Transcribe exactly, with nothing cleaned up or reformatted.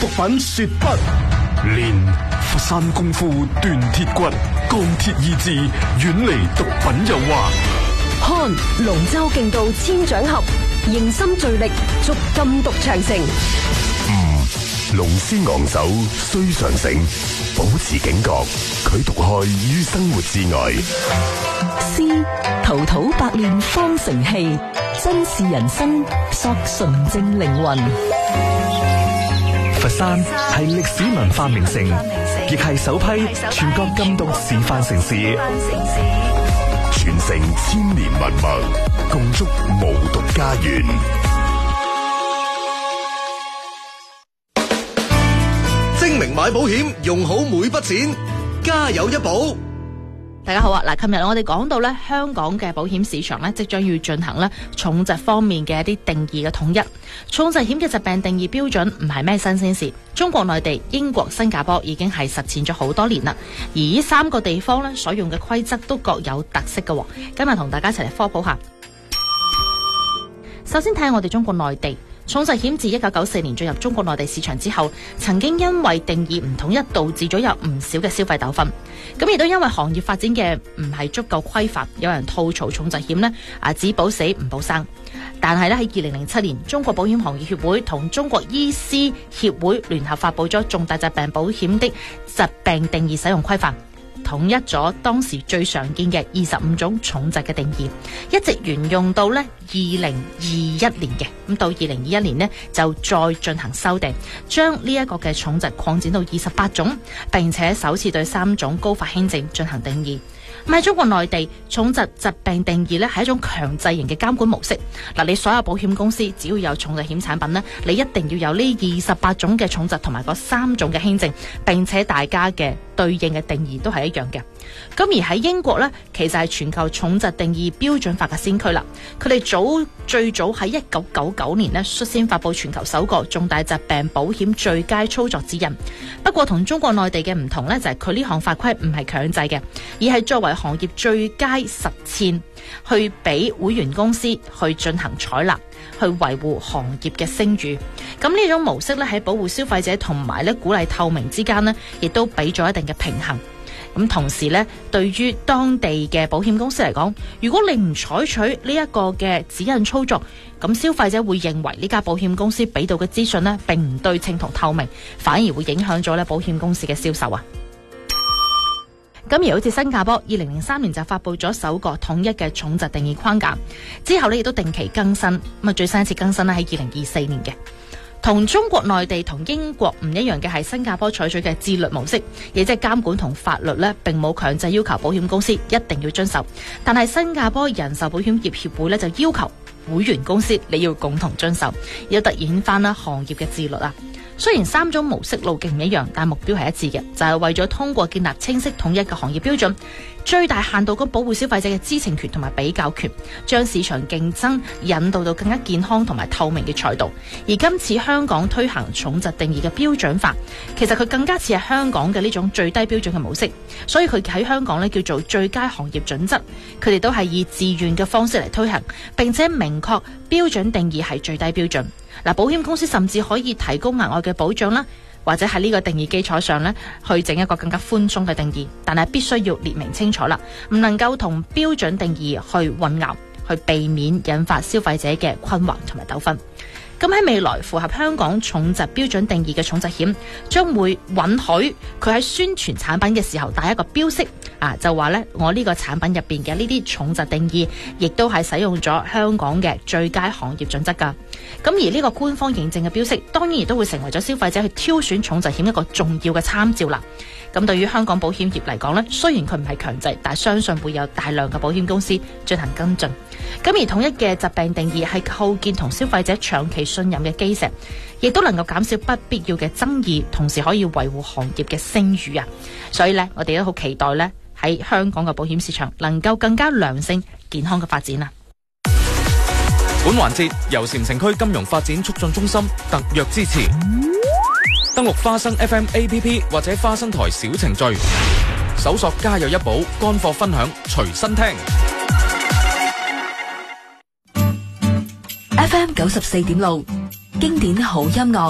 毒品說不，練佛山功夫鍛鐵骨，鋼鐵意志遠離毒品誘惑。 看龍舟競渡千掌合，凝心聚力逐禁毒長城。 嗯，龍獅昂首須上繩，保持警覺，拒毒害於生活之外。 詩滔滔百煉方成器，真是人生塑純正靈魂。 佛山係歷史文化名城，亦係首批全國禁毒示範城市， 傳承千年文脈，共築無毒家園。 精明買保險，用好每筆錢，家有一保。 大家好啊！嗱，琴日我哋講到咧，香港嘅保險市場咧，即將要進行咧重疾方面嘅一啲定義嘅統一。重疾險嘅疾病定義標準唔係咩新鮮事，中國內地、英國、新加坡已經係實踐咗好多年啦。而呢三個地方咧所用嘅規則都各有特色嘅。今日同大家一齊嚟科普下。首先睇下我哋中國內地。重疾險自一九九四年進入中國內地市場之後，曾經因為定義唔統一，導致咗有唔少嘅消費糾紛。咁亦都因為行業發展嘅唔係足夠規範，有人吐槽重疾險呢啊只保死唔保生。但係咧喺二零零七年，中國保險行業協會同中國醫師協會聯合發佈咗重大疾病保險的疾病定義使用規範，統一咗當時最常見嘅二十五種重疾嘅定義，一直沿用到咧二零二一年嘅。咁到二零二一年呢，就再進行修訂，將呢一個嘅重疾擴展到二十八種，並且首次對三種高發輕症進行定義。咁喺中國內地，重疾疾病定義咧係一種強制型嘅監管模式。嗱，你所有保險公司只要有重疾險產品呢，你一定要有呢二十八種嘅重疾同埋嗰三種嘅輕症，並且大家嘅對應嘅定義都係一樣嘅。咁而喺英國呢，其實係全球重疾定義標準法嘅先驅啦。佢哋早最早喺一九九九年呢，率先發佈全球首個重大疾病保險最佳操作指引。不過同中國內地嘅唔同呢，就係佢呢項法規唔係強制嘅，而係作為行業最佳實踐，去俾會員公司去進行採納，去維護行業嘅聲譽。咁呢種模式咧喺保護消費者同埋咧鼓勵透明之間呢，亦都俾咗一定嘅平衡。咁同時咧，對於當地嘅保險公司嚟講，如果你唔採取呢一個嘅指引操作，咁消費者會認為呢家保險公司俾到嘅資訊呢並唔對稱同透明，反而會影響咗咧保險公司嘅銷售啊。咁而好似新加坡，二零零三年就發佈咗首個統一嘅重疾定義框架，之後呢亦都定期更新，咁啊最新一次更新咧喺二零二四年嘅。同中國內地同英國唔一樣嘅係，新加坡採取嘅自律模式，亦即係監管同法律呢並冇強制要求保險公司一定要遵守，但係新加坡人壽保險業協會呢就要求會員公司你要共同遵守，要突顯翻啦行業嘅自律啊。雖然三種模式路徑唔一樣，但目標係一致嘅，就係為咗通過建立清晰統一嘅行業標準，最大限度咁保護消費者嘅知情權同埋比較權，將市場競爭引導到更加健康同埋透明嘅賽道。而今次香港推行重疾定義嘅標準法，其實佢更加似係香港嘅呢種最低標準嘅模式，所以佢喺香港呢叫做最佳行業準則。佢哋都係以自願嘅方式嚟推行，並且明確標準定義係最低標準。嗱，保險公司甚至可以提供額外嘅保障啦，或者喺呢個定義基礎上呢去整一個更加寬鬆嘅定義，但係必須要列明清楚啦，唔能夠同標準定義去混淆，去避免引發消費者嘅困惑同埋糾紛。咁喺未來，符合香港重疾標準定義嘅重疾險，將會允許佢喺宣傳產品嘅時候帶一個標識，啊，就話呢我呢個產品入邊嘅呢啲重疾定義，亦都係使用咗香港嘅最佳行業準則㗎。咁而呢個官方認證嘅標識，當然亦都會成為咗消費者去挑選重疾險一個重要嘅參照啦。咁對於香港保險業嚟講呢，雖然佢唔係強制，但係相信會有大量嘅保險公司進行跟進。咁而統一嘅疾病定義係構建同消費者長期信任嘅基石，亦都能夠減少不必要嘅爭議，同時可以維護行業嘅聲譽啊！所以呢，我哋都好期待呢喺香港嘅保險市場能夠更加良性健康嘅發展啊！ 本環節由禪城區金融發展促進中心特約支持。登錄花生 F M A P P 或者花生台小程序，搜索家有一寶，乾貨分享隨身聽。 F M 九十四點六，經典好音樂。